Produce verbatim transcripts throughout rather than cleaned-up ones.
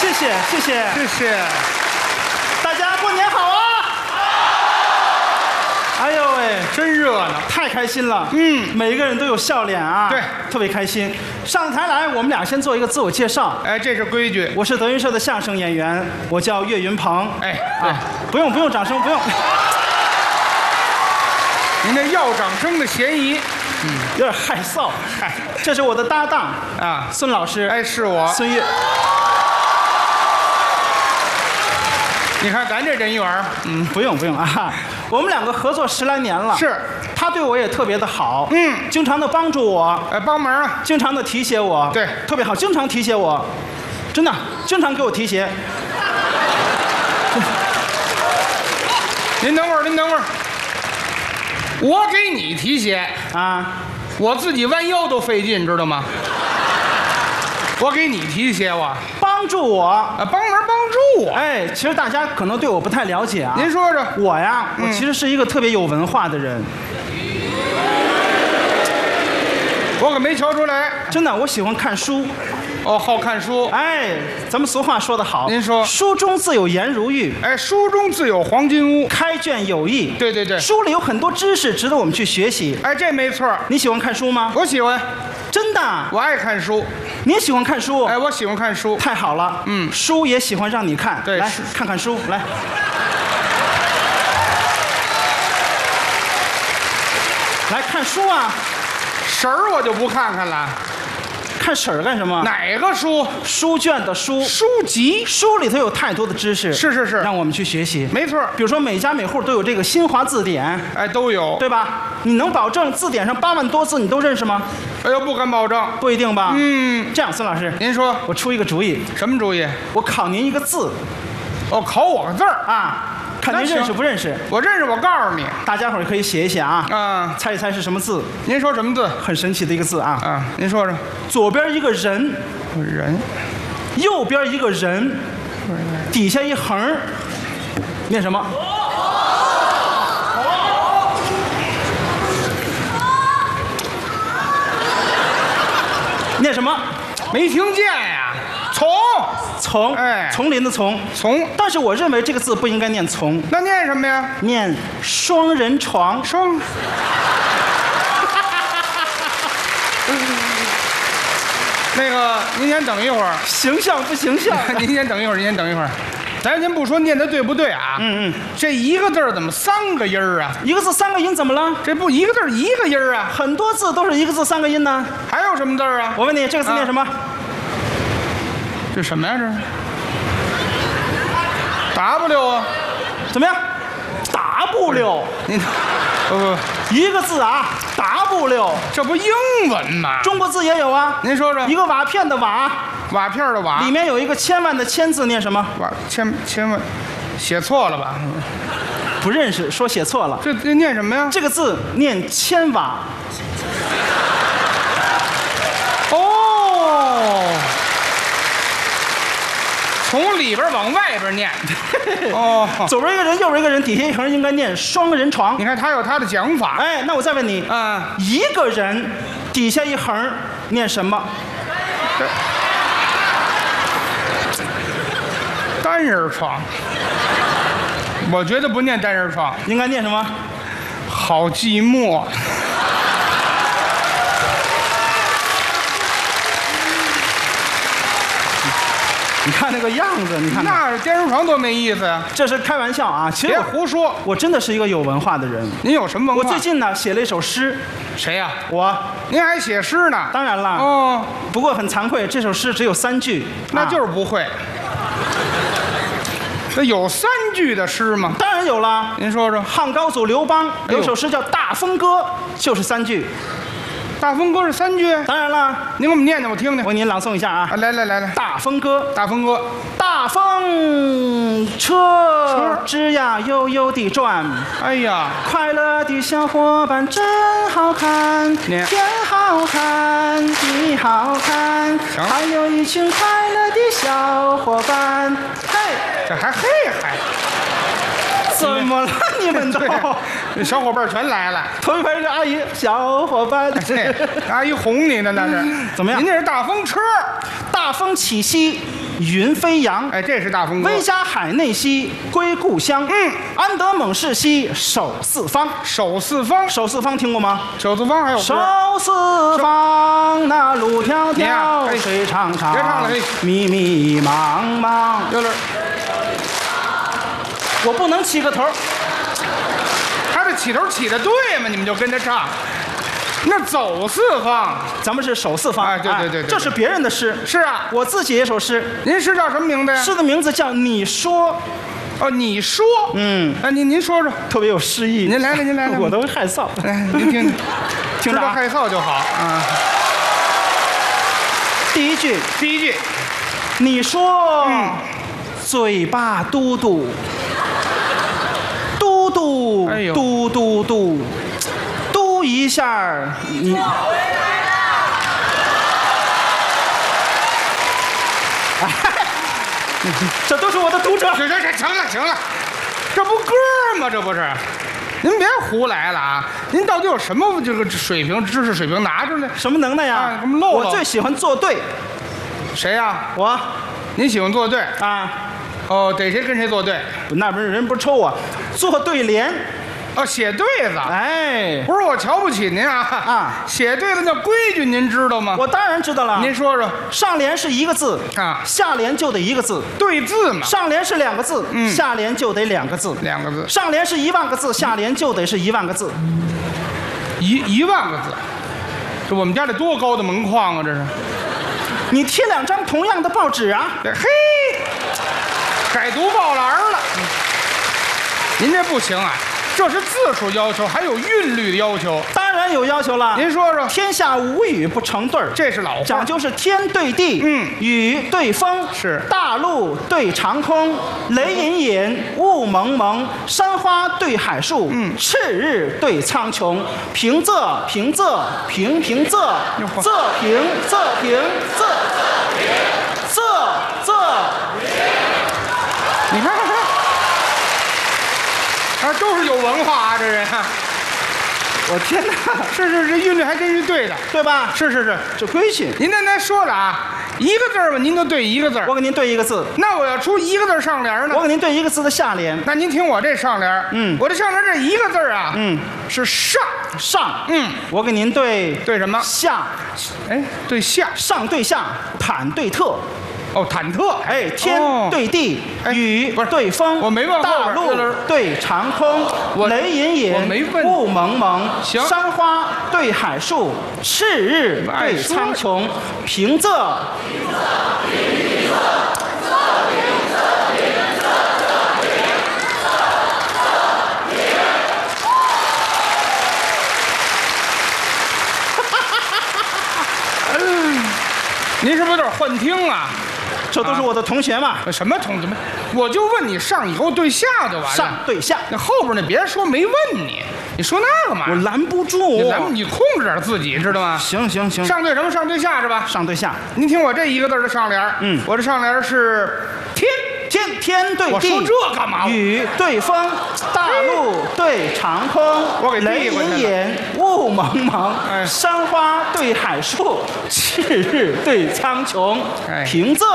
谢谢谢谢谢谢。 大家过年好啊！哎呦喂， 真热闹， 太开心了。 嗯， 每一个人都有笑脸啊， 对， 特别开心。上台来，我们俩先做一个自我介绍。 哎，这是规矩。 我是德云社的相声演员，我叫岳云鹏。 哎， 啊，不用不用掌声，不用。 您这要掌声的嫌疑， 嗯，有点害臊。 嗨， 这是我的搭档啊， 孙老师。 哎，是我。 孙越。 你看咱这人缘儿， 嗯，不用不用啊，我们两个合作十来年了。 是。 他对我也特别的好， 嗯， 经常的帮助我， 哎，帮忙啊， 经常的提携我， 对， 特别好，经常提携我，真的，经常给我提携。 您等会儿，您等会儿，我给你提携啊， 我自己弯腰都费劲，知道吗？我给你提携我， 帮助我， 啊，帮忙帮助我。 哎，其实大家可能对我不太了解啊。 您说说， 我呀， 嗯、 我其实是一个特别有文化的人。 我可没瞧出来。 真的，我喜欢看书。 哦，好看书。 哎，咱们俗话说得好。 您说， 书中自有颜如玉。 哎，书中自有黄金屋。 开卷有益。 对对对， 书里有很多知识值得我们去学习。 哎，这没错。 你喜欢看书吗？ 我喜欢。 真的？ 我爱看书。 你也喜欢看书？ 哎，我喜欢看书。 太好了。嗯，书也喜欢让你看。 对， 来看看书，来。来看书啊。 婶儿我就不看看了。 看婶儿干什么？ 哪个书？ 书卷的书， 书籍， 书里头有太多的知识， 是是是， 让我们去学习。 没错， 比如说每家每户都有这个新华字典， 哎，都有， 对吧？你能保证字典上八万多字你都认识吗？ 哎呦，不敢保证， 不一定吧？ 嗯， 这样，孙老师， 您说， 我出一个主意。 什么主意？ 我考您一个字。 哦，考我个字儿啊？看您认识不认识？ 我认识，我告诉你， 大家伙儿可以写一写啊， 啊， 猜一猜是什么字？ 您说什么字？ 很神奇的一个字啊！ 啊，您说说。 左边一个人， 人； 右边一个人，底下一横，念什么？念什么？ 没听见呀？从。 丛， 哎， 丛林的丛， 丛。 但是我认为这个字不应该念丛， 那念什么呀？ 念双人床。 双。那个，您先等一会儿。 形象不形象？ 您先等一会儿，您先等一会儿。咱先不说念的对不对啊？ 嗯嗯。 这一个字儿怎么三个音儿啊？ 一个字三个音怎么了？ 这不一个字儿一个音儿啊？ 很多字都是一个字三个音呢。 还有什么字儿啊？ 我问你，这个字念什么？ 这什么呀？这是 W 啊？ 怎么样 ？W？ 您不不， 一个字啊 ，W， 这不英文吗？ 中国字也有啊。 您说说。 一个瓦片的瓦， 瓦片的瓦， 里面有一个千万的千字，念什么？ 瓦千千万，写错了吧？ 不认识，说写错了。 这这念什么呀？ 这个字念千瓦。 哦。从里边往外边念，哦， 左边一个人，右边一个人，底下一横，应该念双人床。 你看他有他的讲法。 哎，那我再问你， 嗯， 一个人底下一横念什么？ 单人床，我觉得不念单人床， 应该念什么？ 好寂寞。 你看那个样子，你看那单人床多没意思呀！ 这是开玩笑啊，其实别胡说， 我真的是一个有文化的人。 您有什么文化？ 我最近呢写了一首诗。 谁呀？ 我。 您还写诗呢？ 当然了。 哦。 不过很惭愧，这首诗只有三句。 那就是不会。那有三句的诗吗？ 当然有了。 您说说。 汉高祖刘邦有首诗叫《大风歌》，就是三句。 大风歌是三句？ 当然了。 您给我们念念，我听听。 我给您朗诵一下啊。 啊，来来来来，《 大风歌》。 大风歌。 大风车吱呀悠悠地转， 哎呀， 快乐的小伙伴真好看，天好看，地好看，还有一群快乐的小伙伴。嘿， 这还嘿还。 怎么了？你们都小伙伴全来了。 头一排是阿姨，小伙伴。 阿姨哄你呢，那是。 怎么样？ 您这是大风车， 大风起兮， 云飞扬。 哎，这是大风歌。 威加海内兮归故乡。 嗯， 安得猛士兮守四方。 守四方， 守四方听过吗？ 守四方还有歌。 守四方，那路迢迢， 哎水长长， 别唱了嘿迷迷茫茫。 有点， 我不能起个头。 他这起头起的对吗？你们就跟着唱。那走四方， 咱们是守四方。 哎对对对对这是别人的诗。 是啊， 我自己也首诗， 您诗叫什么名字呀？ 诗的名字叫《你说》。 哦，你说， 嗯， 哎，您您说说， 特别有诗意。 您来来，您来来， 我都害臊。 来，您听听， 听着啊知道害臊就好啊。 第一句， 第一句， 你说， 嗯嘴巴嘟嘟，嘟嘟， 哎呦嘟嘟嘟，嘟一下儿，你。这都是我的读者。 行行行，行了行了，这不歌吗？这不是，您别胡来了啊！您到底有什么这个水平、知识水平拿出来？ 什么能耐呀？ 啊给我们露露我最喜欢作对。 谁呀、 我您喜欢作对？ 啊， 哦，逮谁跟谁作对？ 那边人不是抽我，作对联。 哦，写对子。 哎， 不是我瞧不起您啊啊写对了那规矩您知道吗？ 我当然知道了。 您说说上联是一个字啊下联就得一个字。 对字嘛？ 上联是两个字， 嗯下联就得两个字。 两个字， 上联是一万个字，下联就得是一万个字。 一一万个字，这我们家这多高的门框啊！这是， 你贴两张同样的报纸啊， 这嘿，改读报栏了。您这不行啊！这是字数要求，还有韵律的要求。 当然有要求了。 您说说， 天下无语不成对儿， 这是老话， 讲究是天对地， 嗯雨对风， 是大陆对长空，雷隐隐，雾蒙蒙，山花对海树， 嗯赤日对苍穹，平仄平仄平平仄， 哟呵仄平仄平仄仄仄。 你看看看，啊，都是有文化啊，这人啊， 我天哪， 是是这韵律还真是对的， 对吧？ 是是是。 这规矩。 您刚才说了啊，一个字儿吧，您就对一个字儿。 我给您对一个字， 那我要出一个字儿上联呢我？给您对一个字的下联。 那您听我这上联， 嗯我这上联这一个字儿啊， 嗯， 是上， 上， 嗯， 我给您对对什么？ 下， 哎，对下， 上对下，坦对特。 哦，忐忑， 哎，天哦对地， 哎雨不是对风， 我没问后大陆边就是对长空， 我雷隐我没隐， 问雾蒙蒙， 行山花对海树，赤日对爱说苍穹，平仄。 您是不是有点幻听啊？ 这都是我的同学嘛， 什么同志们？我就问你上以后对下就完了。 上对下， 那后边那别说没问你，你说那干嘛？ 我拦不住。 你咱们你控制点自己，知道吗？ 行行行， 上对什么？上对下是吧？ 上对下， 您听我这一个字的上联， 嗯我这上联是天。 天天对地， 我说这干嘛雨对风，大陆对长空， 我给雷递过去了隐隐，雾蒙蒙， 哎山花对海树，赤日对苍穹， 哎平仄。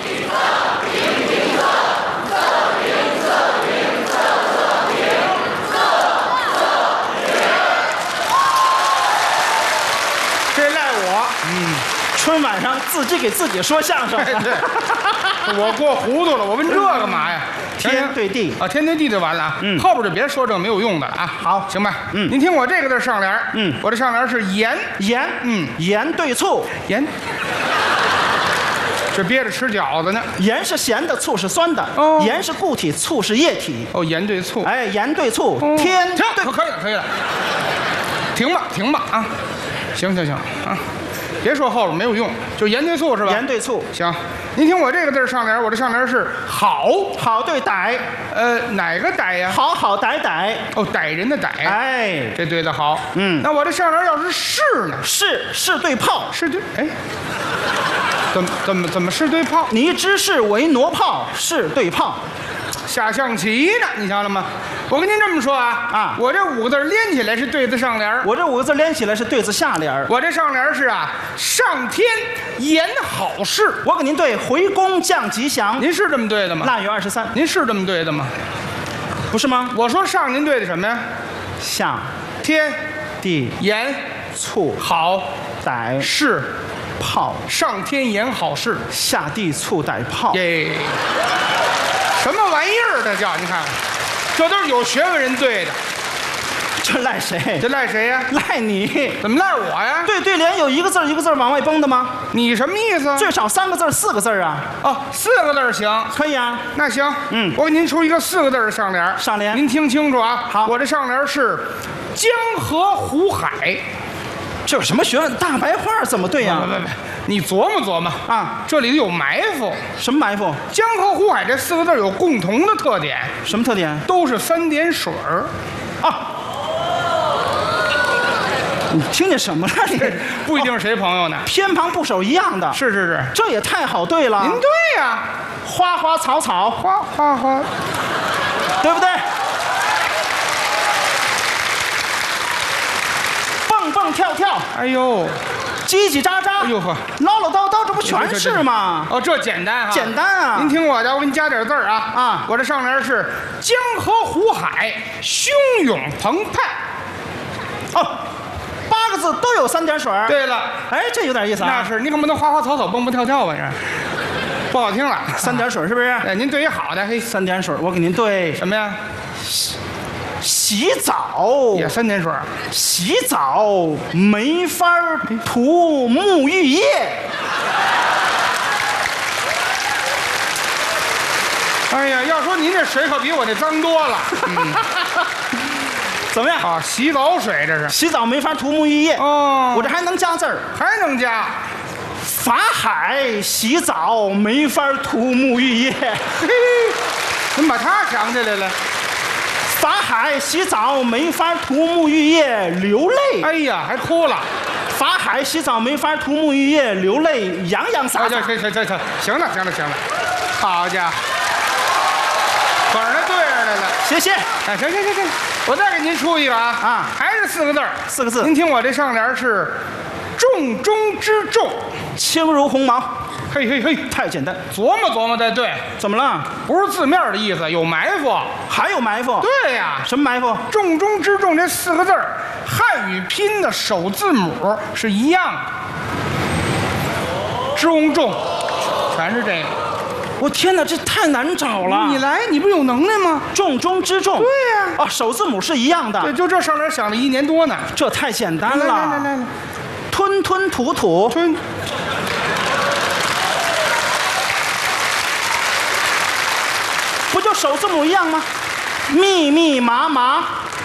这赖我， 春晚上自己给自己说相声， 哎对，我过糊涂了，我问这干嘛呀？ 天对地， 啊，天对地就完了啊， 嗯后边就别说这个没有用的了啊。 好行吧， 嗯您听我这个字上联， 嗯我这上联是盐， 盐， 嗯盐对醋， 盐，这憋着吃饺子呢。 盐是咸的，醋是酸的， 哦盐是固体，醋是液体。 哦，盐对醋， 哎，盐对醋， 哦天停， 对可可以了，可以了，停吧，停吧啊！行行行啊，别说后边没有用，就盐对醋是吧？ 盐对醋， 行，您听我这个字上联，我这上联是好， 好对歹， 呃，哪个歹呀？ 好好歹歹， 哦，歹人的歹， 哎， 这对的好。 嗯那我这上联要是是呢？ 是是对炮， 是对，哎，怎么怎么怎么是对炮？ 你一知是我一挪炮，是对炮。 下象棋呢，你瞧了吗？我跟您这么说啊， 啊我这五个字连起来是对子上联儿， 我这五个字连起来是对子下联儿。 我这上联是啊，上天言好事。 我给您对回宫降吉祥。 您是这么对的吗？ 腊月二十三， 您是这么对的吗？ 不是吗？ 我说上您对的什么呀？ 下天地言醋好歹事， 炮， 上天言好事。 下地醋歹炮。 耶，什么玩意儿？这叫你看看，这都是有学问人对的， 这赖谁？ 这赖谁呀？ 赖你。 怎么赖我呀？ 对对联有一个字儿一个字儿往外崩的吗？ 你什么意思？ 最少三个字儿四个字儿啊。 哦，四个字儿行。 可以啊。 那行， 嗯我给您出一个四个字儿的上联儿。 上联您听清楚啊。 好我这上联是江河湖海。 这有什么学问？大白话怎么对呀、 不不不，你琢磨琢磨啊， 这里头有埋伏。 什么埋伏？ 江河湖海这四个字儿有共同的特点， 什么特点？ 都是三点水儿。 啊！你听见什么了？你不一定是谁朋友呢。 偏旁部首一样的， 是是是， 这也太好对了。 您对呀、 花花草草， 花花花， 对不对？蹦蹦跳跳， 哎呦， 叽叽喳喳， 哎呦呵， 唠唠叨叨，这不全是吗？ 哦，这简单哈， 简单啊！ 您听我的，我给你加点字儿啊啊我这上联是江河湖海汹涌澎湃。 哦，八个字都有三点水儿。 对了， 哎，这有点意思啊。 那是你可不能花花草草蹦蹦跳跳吧？这不好听了。 三点水是不是？ 哎，您对一好的，嘿， 三点水，我给您对什么呀？ 洗澡， 也三点水。 洗澡没法涂沐浴液。 哎呀，要说您这水可比我这脏多了。嗯， 怎么样？ 啊，洗澡水这是。 洗澡没法涂沐浴液。 哦， 我这还能加字儿， 还能加。 法海洗澡没法涂沐浴液。 嘿，怎么把它想起来了？ 法海洗澡没法涂沐浴液，流泪。 哎呀，还哭了。 法海洗澡没法涂沐浴液，流泪，洋洋洒哎， 洒。 行行行行，行了行了行了，好家伙，可是那对上来了。 谢谢。 哎，行行行行，我再给您出一个啊啊还是四个字儿四个字您听我这上联是重中之重。 轻如鸿毛， 嘿嘿嘿， 太简单。 琢磨琢磨才对， 怎么了？ 不是字面的意思，有埋伏。 还有埋伏？ 对呀， 什么埋伏？ 重中之重这四个字儿，汉语拼音的首字母是一样的，中重，全是这个。 我天哪，这太难找了。 你来，你不是有能耐吗？ 重中之重。 对呀啊，首字母是一样的。 对，就这上联想了一年多呢。 这太简单了。 来来来来来， 吞吞吐吐， 吞， 不就首字母一样吗？密密麻麻，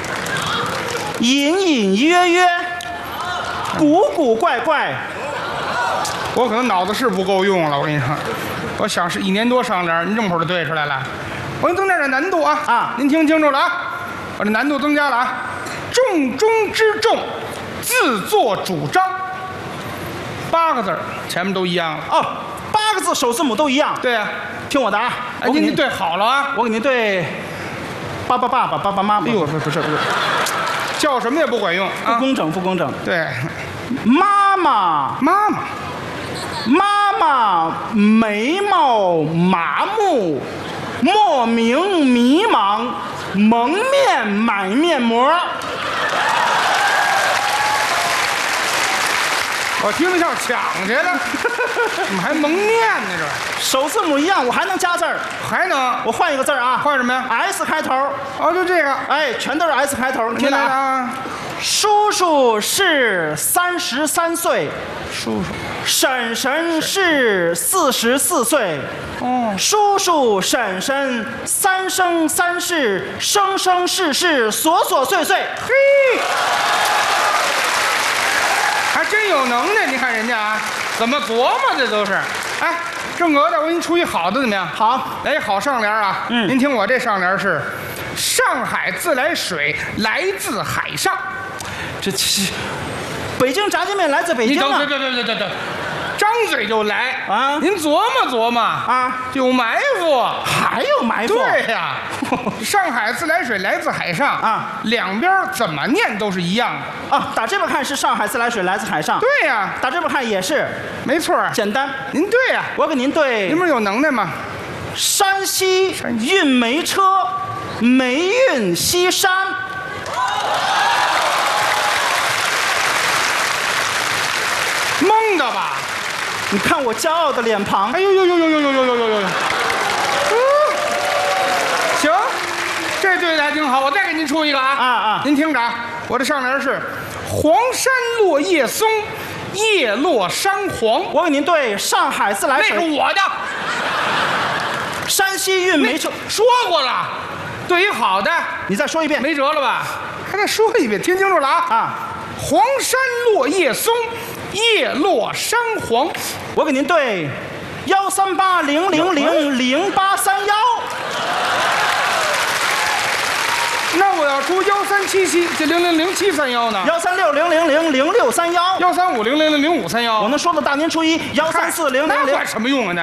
隐隐约约，古古怪怪。 我可能脑子是不够用了。我跟你说，我想是一年多上联，您这么会儿就对出来了。我给你增加点难度啊啊！ 您听清楚了啊！我这难度增加了啊！重中之重，自作主张。八个字儿，前面都一样了。 哦，八个字首字母都一样。 对呀、 听我的啊， 哎， 我给您您对好了啊！ 我给您对，爸爸爸爸爸爸妈妈。 哎呦不是不是不是， 叫什么也不管用啊！ 不工整不工整。 对， 妈妈妈妈， 妈妈眉毛麻木，莫名迷茫，蒙面买面膜。 我听着像抢去了，怎么还蒙面呢？这首字母一样，我还能加字儿， 还能我换一个字儿啊， 换什么呀？ S 开头， 哦，就这个， 哎，全都是 S 开头，你听您来着啊。 啊！ 叔叔是三十三岁， 叔叔， 婶婶是四十四岁。 哦， 叔叔婶婶三生三世，生生世世琐琐碎碎。 嘿，还真有能耐！你看人家啊，怎么琢磨的都是。哎，正格的，我给你出一好的怎么样？ 好， 来一好上联啊！ 嗯您听我这上联是：上海自来水来自海上。 这这，北京炸酱面来自北你等， 京啊等，！等，等，等，等， 张嘴就来啊您琢磨琢磨啊， 有埋伏。 还有埋伏？ 对呀，上海自来水来自海上啊， 两边怎么念都是一样的。 啊，打这边看是上海自来水来自海上， 对呀， 打这边看也是， 没错儿。 简单。 您对呀， 我给您对您不是有能耐吗？ 山西运煤车，煤运西山。 蒙的吧？ 你看我骄傲的脸庞， 哎呦呦呦呦呦呦呦呦呦呦！嗯，行，这对的还挺好。我再给您出一个啊啊啊您听着啊，我的上联是黄山落叶松，叶落山黄。 我给您对上海自来那是水， 我的， 山西运煤车。 说过了。对于好的， 你再说一遍。 没辙了吧？还再说一遍，听清楚了啊！ 啊， 黄山落叶松，叶落山黄。 我给您对幺三八零零零零八三幺。 那我要出幺三七七这零零零七三幺呢？ 幺三六零零零零六三幺。 幺三五零零零零五三幺。 我能说到大年初一，幺三四零零零。 那管什么用啊？那